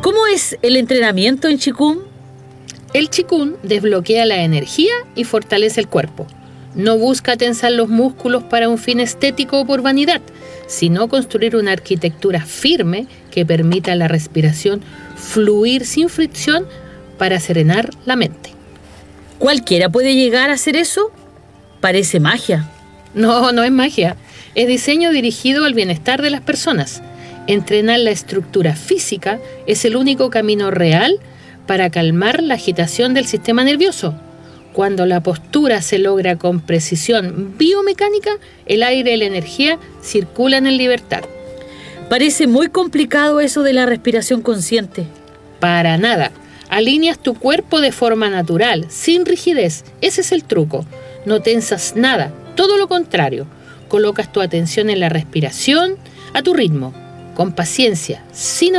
¿Cómo es el entrenamiento en Qigong? El Qigong desbloquea la energía y fortalece el cuerpo. No busca tensar los músculos para un fin estético o por vanidad, sino construir una arquitectura firme que permita a la respiración fluir sin fricción para serenar la mente. ¿Cualquiera puede llegar a hacer eso? Parece magia. No, no es magia. Es diseño dirigido al bienestar de las personas. Entrenar la estructura física es el único camino real para calmar la agitación del sistema nervioso. Cuando la postura se logra con precisión biomecánica, el aire y la energía circulan en libertad. Parece muy complicado eso de la respiración consciente. Para nada. Alineas tu cuerpo de forma natural, sin rigidez. Ese es el truco. No tensas nada, todo lo contrario. Colocas tu atención en la respiración, a tu ritmo, con paciencia, sin